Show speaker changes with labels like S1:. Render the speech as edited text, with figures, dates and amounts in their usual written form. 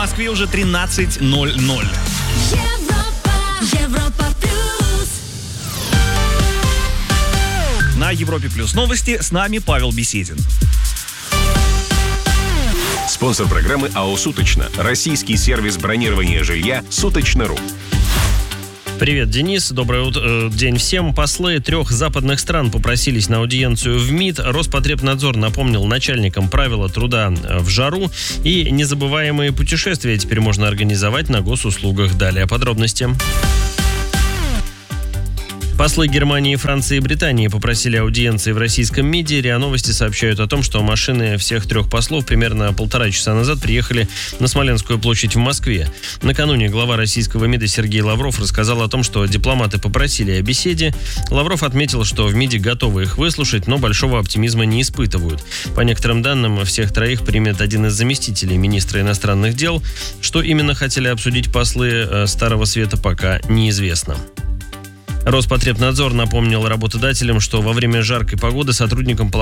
S1: Москве уже 13:00.
S2: Европа плюс.
S1: На Европе Плюс новости, с нами Павел Беседин.
S3: Спонсор программы АО «Суточно». Российский сервис бронирования жилья «Суточно.ру».
S4: Привет, Денис. Добрый день всем. Послы 3 западных стран попросились на аудиенцию в МИД. Роспотребнадзор напомнил начальникам правила труда в жару. И незабываемые путешествия теперь можно организовать на госуслугах. Далее подробности. Послы Германии, Франции и Британии попросили аудиенции в российском МИДе. РИА Новости сообщают о том, что машины всех 3 послов примерно 1,5 часа назад приехали на Смоленскую площадь в Москве. Накануне глава российского МИДа Сергей Лавров рассказал о том, что дипломаты попросили о беседе. Лавров отметил, что в МИДе готовы их выслушать, но большого оптимизма не испытывают. По некоторым данным, всех 3 примет один из заместителей министра иностранных дел. Что именно хотели обсудить послы Старого Света, пока неизвестно. Роспотребнадзор напомнил работодателям, что во время жаркой погоды сотрудникам